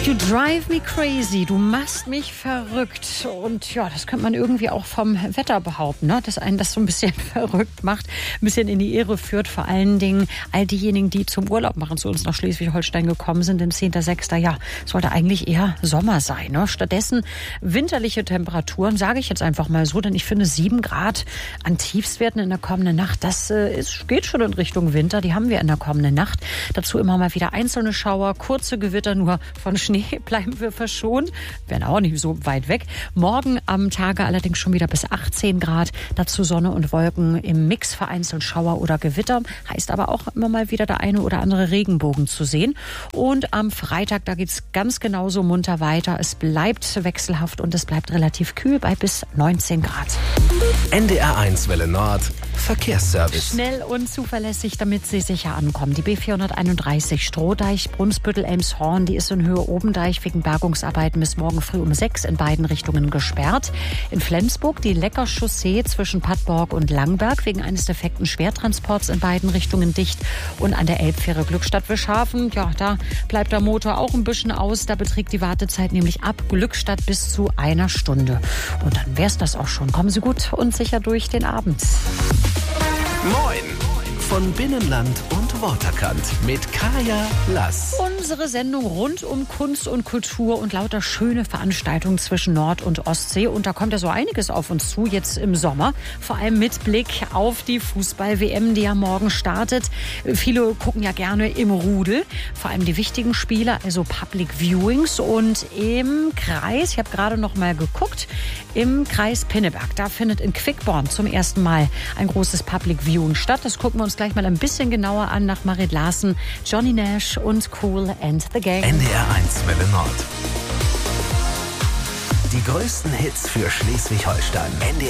You drive me crazy, du machst mich verrückt. Und ja, das könnte man irgendwie auch vom Wetter behaupten, ne? Dass einen das so ein bisschen verrückt macht, ein bisschen in die Irre führt. Vor allen Dingen all diejenigen, die zum Urlaub machen, zu uns nach Schleswig-Holstein gekommen sind, den 10.06. Ja, sollte eigentlich eher Sommer sein, ne? Stattdessen winterliche Temperaturen, sage ich jetzt einfach mal so, denn ich finde 7 Grad an Tiefstwerten in der kommenden Nacht, das geht schon in Richtung Winter. Die haben wir in der kommenden Nacht. Dazu immer mal wieder einzelne Schauer, kurze Gewitter, nur von Schnee bleiben wir verschont. Werden auch nicht so weit weg. Morgen am Tage allerdings schon wieder bis 18 Grad. Dazu Sonne und Wolken im Mix, vereinzelt Schauer oder Gewitter. Heißt aber auch immer mal wieder der eine oder andere Regenbogen zu sehen. Und am Freitag, da geht es ganz genauso munter weiter. Es bleibt wechselhaft und es bleibt relativ kühl bei bis 19 Grad. NDR1 Welle Nord Verkehrsservice. Schnell und zuverlässig, damit Sie sicher ankommen. Die B431 Strohdeich, Brunsbüttel, Elmshorn, die ist in Höhe Obendeich wegen Bergungsarbeiten bis morgen früh um 6 in beiden Richtungen gesperrt. In Flensburg die Lecker-Chaussee zwischen Pattborg und Langberg wegen eines defekten Schwertransports in beiden Richtungen dicht. Und an der Elbfähre Glückstadt-Wischhafen, ja, da bleibt der Motor auch ein bisschen aus. Da beträgt die Wartezeit nämlich ab Glückstadt bis zu 1 Stunde. Und dann wär's das auch schon. Kommen Sie gut und sicher durch den Abend. Moin! Von Binnenland und Waterkant mit Kaya Lass. Unsere Sendung rund um Kunst und Kultur und lauter schöne Veranstaltungen zwischen Nord- und Ostsee. Und da kommt ja so einiges auf uns zu jetzt im Sommer. Vor allem mit Blick auf die Fußball-WM, die ja morgen startet. Viele gucken ja gerne im Rudel. Vor allem die wichtigen Spiele, also Public Viewings. Und im Kreis, ich habe gerade noch mal geguckt, im Kreis Pinneberg, da findet in Quickborn zum ersten Mal ein großes Public Viewing statt. Das gucken wir uns gleich mal ein bisschen genauer an nach Marit Larsen, Johnny Nash und Kool and the Gang. NDR1 Welle Nord. Die größten Hits für Schleswig-Holstein. NDR